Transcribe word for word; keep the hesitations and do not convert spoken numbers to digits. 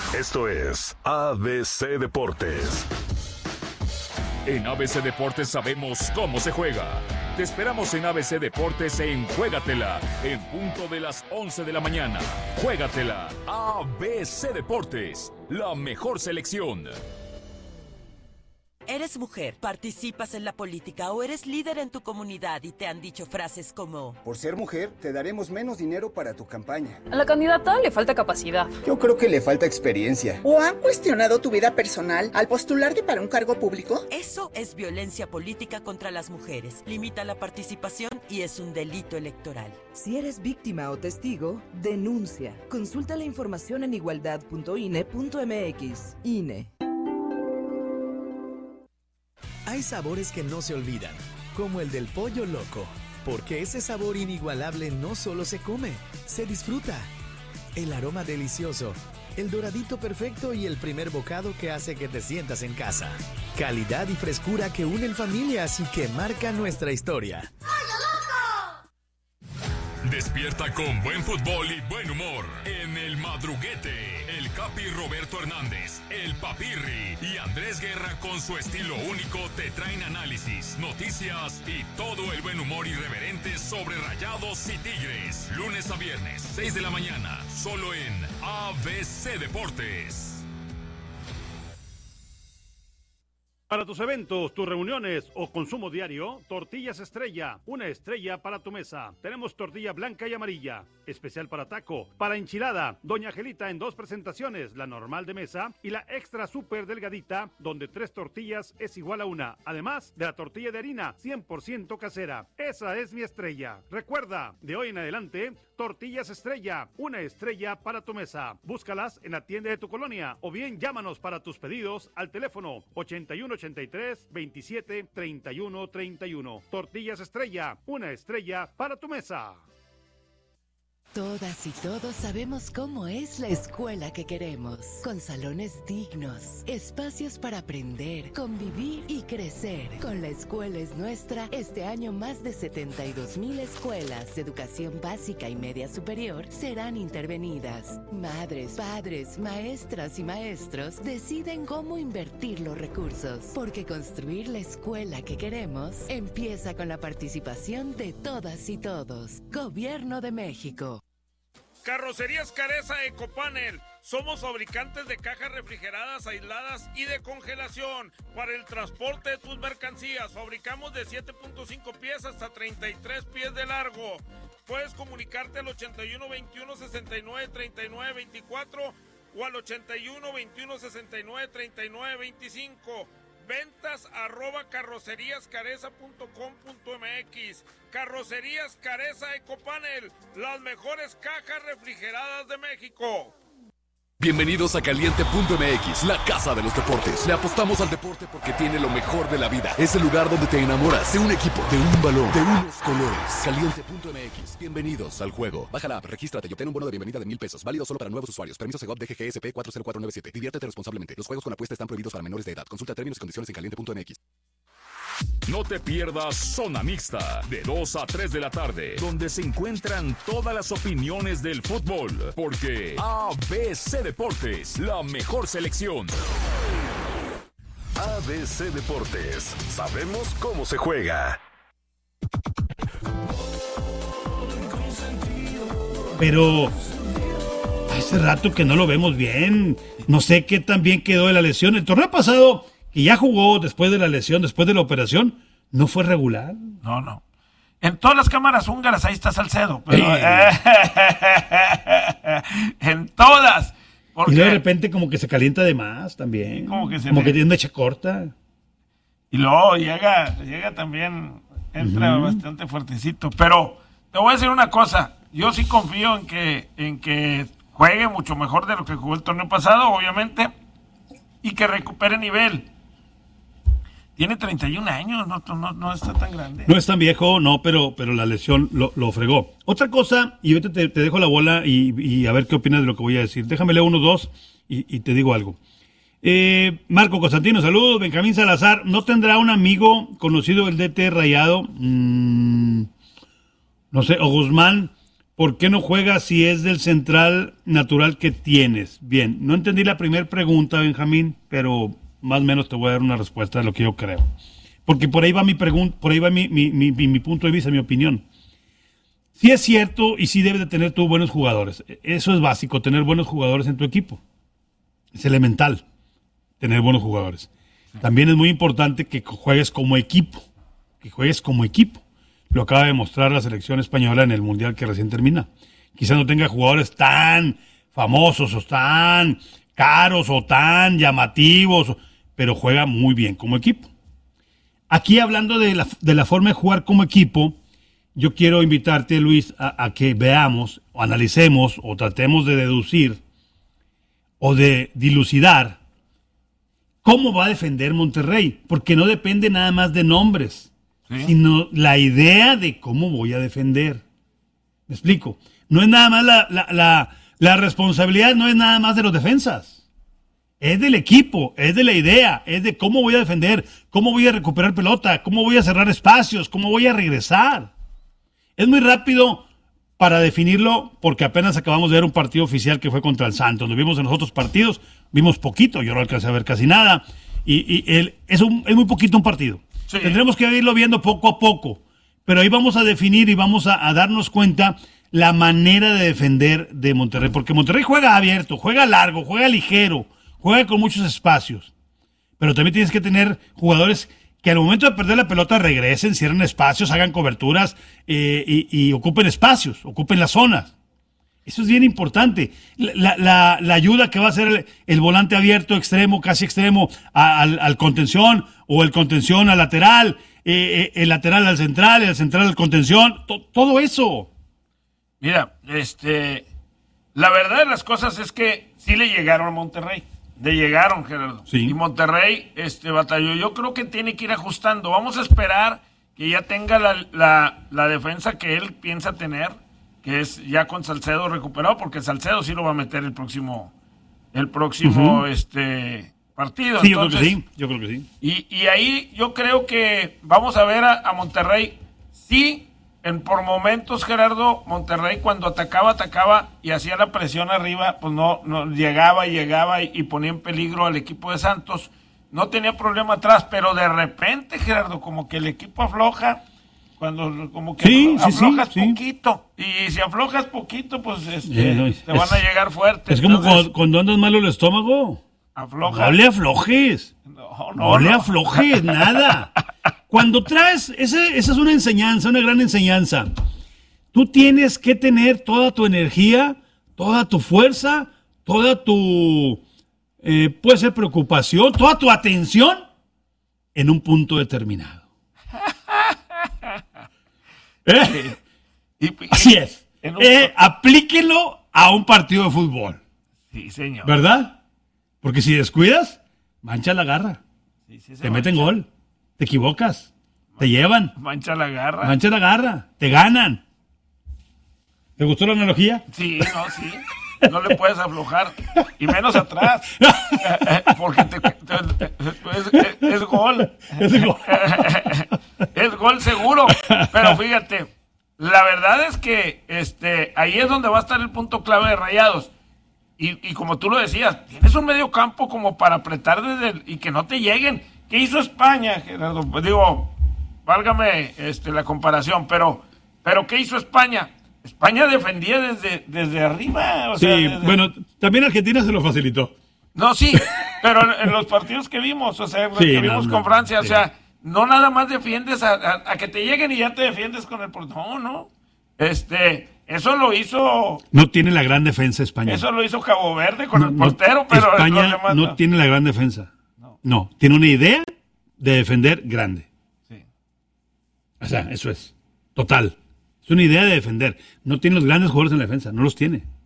Esto es A B C Deportes. En A B C Deportes sabemos cómo se juega. Te esperamos en A B C Deportes en Juégatela, en punto de las once de la mañana. Juégatela, A B C Deportes, la mejor selección. ¿Eres mujer, participas en la política o eres líder en tu comunidad y te han dicho frases como: por ser mujer, te daremos menos dinero para tu campaña? A la candidata le falta capacidad. Yo creo que le falta experiencia. ¿O han cuestionado tu vida personal al postularte para un cargo público? Eso es violencia política contra las mujeres. Limita la participación y es un delito electoral. Si eres víctima o testigo, denuncia. Consulta la información en igualdad punto i n e punto m x. I N E. Hay sabores que no se olvidan, como el del pollo loco, porque ese sabor inigualable no solo se come, se disfruta. El aroma delicioso, el doradito perfecto y el primer bocado que hace que te sientas en casa. Calidad y frescura que unen familias y que marcan nuestra historia. Despierta con buen fútbol y buen humor en El Madruguete. El Capi Roberto Hernández, el Papirri y Andrés Guerra con su estilo único te traen análisis, noticias y todo el buen humor irreverente sobre Rayados y Tigres. Lunes a viernes, seis de la mañana, solo en A B C Deportes. Para tus eventos, tus reuniones o consumo diario, Tortillas Estrella, una estrella para tu mesa. Tenemos tortilla blanca y amarilla, especial para taco, para enchilada, Doña Angelita en dos presentaciones, la normal de mesa y la extra super delgadita, donde tres tortillas es igual a una, además de la tortilla de harina, cien por ciento casera. Esa es mi estrella. Recuerda, de hoy en adelante, Tortillas Estrella, una estrella para tu mesa. Búscalas en la tienda de tu colonia o bien llámanos para tus pedidos al teléfono ochenta y uno ochenta y tres veintisiete treinta y uno treinta y uno. Tortillas Estrella, una estrella para tu mesa. Todas y todos sabemos cómo es la escuela que queremos, con salones dignos, espacios para aprender, convivir y crecer. Con La Escuela es Nuestra, este año más de setenta y dos mil escuelas de educación básica y media superior serán intervenidas. Madres, padres, maestras y maestros deciden cómo invertir los recursos, porque construir la escuela que queremos empieza con la participación de todas y todos. Gobierno de México. Carrocerías Careza Ecopanel. Somos fabricantes de cajas refrigeradas, aisladas y de congelación para el transporte de tus mercancías. Fabricamos de siete punto cinco pies hasta treinta y tres pies de largo. Puedes comunicarte al ochenta y uno veintiuno sesenta y nueve treinta y nueve veinticuatro o al ochenta y uno veintiuno sesenta y nueve treinta y nueve veinticinco. Ventas arroba carrocerías careza punto com punto m x. Carrocerías Careza Ecopanel, las mejores cajas refrigeradas de México. Bienvenidos a Caliente punto m x, la casa de los deportes. Le apostamos al deporte porque tiene lo mejor de la vida. Es el lugar donde te enamoras de un equipo, de un balón, de unos colores. Caliente punto m x. Bienvenidos al juego. Baja la app, regístrate y obtén un bono de bienvenida de mil pesos. Válido solo para nuevos usuarios. Permiso Segov D G G S P cuatro cero cuatro nueve siete. Diviértete responsablemente. Los juegos con apuesta están prohibidos para menores de edad. Consulta términos y condiciones en caliente punto m x. No te pierdas Zona Mixta, de dos a tres de la tarde, donde se encuentran todas las opiniones del fútbol, porque A B C Deportes, la mejor selección. A B C Deportes, sabemos cómo se juega. Pero hace rato que no lo vemos bien. No sé qué tan bien quedó de la lesión. El torneo pasado, que ya jugó después de la lesión, después de la operación, no fue regular. No, no. En todas las cámaras húngaras ahí está Salcedo. Pero, Sí. eh, en todas. Porque, Y luego de repente como que se calienta de más también. Como que se Como le- que tiene una mecha corta. Y luego llega, llega también, entra Ujú. bastante fuertecito. Pero te voy a decir una cosa. Yo sí confío en que, en que juegue mucho mejor de lo que jugó el torneo pasado, obviamente. Y que recupere nivel. Tiene treinta y un años, no, no, no está tan grande. No es tan viejo, no, pero, pero la lesión lo, lo fregó. Otra cosa, y ahorita te, te dejo la bola y, y a ver qué opinas de lo que voy a decir. Déjame leer unos dos y, y te digo algo. Eh, Marco Constantino, saludos. Benjamín Salazar, ¿no tendrá un amigo conocido el D T Rayado? Mm, no sé, o Guzmán, ¿por qué no juegas si es del central natural que tienes? Bien, no entendí la primera pregunta, Benjamín, pero más o menos te voy a dar una respuesta de lo que yo creo. Porque por ahí va mi pregunta, por ahí va mi, mi, mi, mi punto de vista, mi opinión. Sí es cierto y sí debes de tener tú buenos jugadores. Eso es básico, tener buenos jugadores en tu equipo. Es elemental tener buenos jugadores. También es muy importante que juegues como equipo, que juegues como equipo. Lo acaba de mostrar la selección española en el Mundial que recién termina. Quizás no tenga jugadores tan famosos o tan caros o tan llamativos, pero juega muy bien como equipo. Aquí hablando de la, de la forma de jugar como equipo, yo quiero invitarte, Luis, a, a que veamos o analicemos o tratemos de deducir o de dilucidar cómo va a defender Monterrey, porque no depende nada más de nombres, ¿sí?, sino la idea de cómo voy a defender. ¿Me explico? No es nada más la, la, la, la responsabilidad, no es nada más de los defensas. Es del equipo, es de la idea, es de cómo voy a defender, cómo voy a recuperar pelota, cómo voy a cerrar espacios, cómo voy a regresar. Es muy rápido para definirlo porque apenas acabamos de ver un partido oficial que fue contra el Santos. Lo vimos en los otros partidos, vimos poquito, yo no alcancé a ver casi nada. Y, y el, es, un, es muy poquito un partido. Sí. Tendremos que irlo viendo poco a poco. Pero ahí vamos a definir y vamos a, a darnos cuenta la manera de defender de Monterrey. Porque Monterrey juega abierto, juega largo, juega ligero, juega con muchos espacios. Pero también tienes que tener jugadores que al momento de perder la pelota regresen, cierren espacios, hagan coberturas eh, y, y ocupen espacios, ocupen las zonas. Eso es bien importante. La, la, la ayuda que va a hacer el, el volante abierto, extremo, casi extremo, a, al, al contención, o el contención al lateral, eh, eh, el lateral al central, el central al contención, to, todo eso. Mira, este, la verdad de las cosas es que sí le llegaron a Monterrey. Le llegaron, Gerardo. Sí. Y Monterrey este, batalló. Yo creo que tiene que ir ajustando. Vamos a esperar que ya tenga la, la, la defensa que él piensa tener, que es ya con Salcedo recuperado, porque Salcedo sí lo va a meter el próximo el próximo uh-huh. este partido. Sí, Entonces, yo creo que sí. Yo creo que sí. Y, y ahí yo creo que vamos a ver a, a Monterrey. Sí, en por momentos, Gerardo, Monterrey cuando atacaba, atacaba y hacía la presión arriba, pues no, no llegaba y llegaba y, y ponía en peligro al equipo de Santos. No tenía problema atrás, pero de repente, Gerardo, como que el equipo afloja, cuando como que sí, aflojas sí, sí, poquito. Sí. Y si aflojas poquito, pues este, eh, no, te van es, a llegar fuerte. Es como Entonces, cuando, cuando andas malo el estómago. Afloja. No le aflojes. No, no, no le no. aflojes, nada. Cuando traes, ese, esa es una enseñanza, una gran enseñanza. Tú tienes que tener toda tu energía, toda tu fuerza, toda tu, eh, puede ser preocupación, toda tu atención en un punto determinado. ¿Eh? Y, y, Así es. Un... Eh, aplíquelo a un partido de fútbol. Sí, señor. ¿Verdad? Porque si descuidas, mancha la garra. Sí, sí, te meten gol. Te equivocas, mancha, te llevan. Mancha la garra. Mancha la garra, te ganan. ¿Te gustó la analogía? Sí, no, sí. No le puedes aflojar. Y menos atrás. Porque te, te, te, es, es gol. Es gol. Es gol seguro. Pero fíjate, la verdad es que este, ahí es donde va a estar el punto clave de Rayados. Y, y como tú lo decías, tienes un medio campo como para apretar desde el, y que no te lleguen. ¿Qué hizo España, Gerardo? Pues digo, válgame este, la comparación, pero, pero ¿qué hizo España? España defendía desde, desde arriba. O sí, sea, desde... bueno, también Argentina se lo facilitó. No, sí, pero en, en los partidos que vimos, o sea, en los sí, que vimos no, con no, Francia, sí. o sea, no nada más defiendes a, a, a que te lleguen y ya te defiendes con el portero. No, no. Este, eso lo hizo... No tiene la gran defensa España. Eso lo hizo Cabo Verde con no, el portero, no, pero... España los demás no, no tiene la gran defensa. No. no, tiene una idea de defender grande. Sí. O sea, eso es. Total. Es una idea de defender. No tiene los grandes jugadores en la defensa, no los tiene.